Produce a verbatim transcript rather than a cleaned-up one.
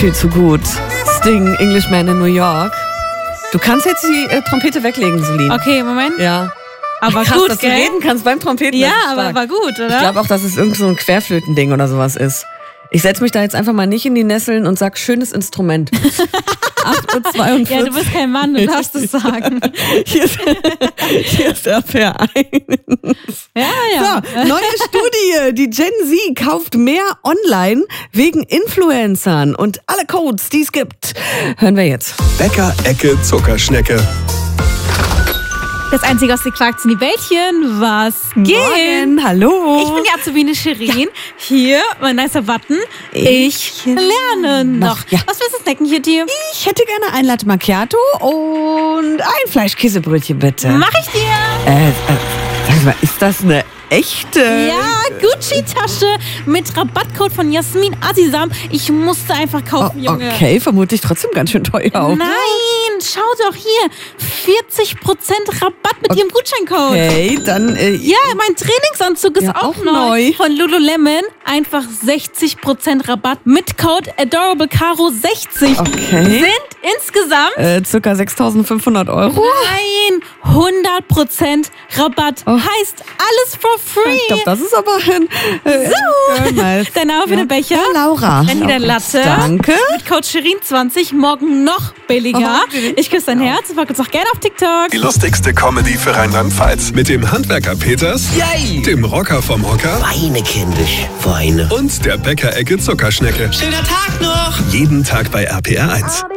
viel zu gut. Sting, Englishman in New York. Du kannst jetzt die äh, Trompete weglegen, Celine. Okay, Moment. Ja. Aber Krass, gut, dass gell? du reden kannst beim Trompeten. Ja, das ist aber stark. war gut, oder? Ich glaube auch, dass es irgend so ein Querflötending oder sowas ist. Ich setze mich da jetzt einfach mal nicht in die Nesseln und sag, schönes Instrument. acht Uhr zweiundvierzig. Ja, du bist kein Mann, du darfst es sagen. Hier ist, hier ist der Verein. Ja, ja. So, neue Studie. Die Gen Z kauft mehr online wegen Influencern. Und alle Codes, die es gibt, hören wir jetzt. Bäcker Ecke Zuckerschnecke. Das einzige aus den Quarks in die Bällchen, was geht? Morgen, hallo. Ich bin die Azubine Shirin. Hier, mein nicer Button. Ich, lerne noch. noch, ja. Was willst du snacken hier, dir? Ich hätte gerne ein Latte Macchiato und ein Fleischkäsebrötchen, bitte. Mach ich dir. Äh, äh, sag mal, ist das eine echte? Ja, Gucci-Tasche mit Rabattcode von Jasmin Azizam. Ich musste einfach kaufen, Oh, Junge. okay, vermutlich trotzdem ganz schön teuer auch. Nein, schau doch hier. vierzig Prozent Rabatt mit ihrem Gutscheincode. Okay, dann... Äh, Ja, mein Trainingsanzug ist Ja, auch, auch neu. neu. Von Lululemon. Einfach sechzig Prozent Rabatt mit Code Adorable Caro sechzig. Okay. Sind insgesamt Äh, circa sechstausendfünfhundert Euro. nein, hundert Prozent Rabatt. Oh. Heißt alles for free. Ich glaube, das ist aber ein... Äh, So. nice. Dein Name für Ja. den Becher? Ja, Laura. Dann hier dein Latte. Danke. Mit Code Shirin zwanzig. Morgen noch billiger. Oh, Ich küsse dein Herz. Folgt uns auch gerne auf TikTok. Die lustigste Comedy für Rheinland-Pfalz. Mit dem Handwerker Peters, Yay! dem Rocker vom Hocker Weine, kindisch, Weine. und der Bäcker Ecke Zuckerschnecke. Schöner Tag noch! Jeden Tag bei R P R eins.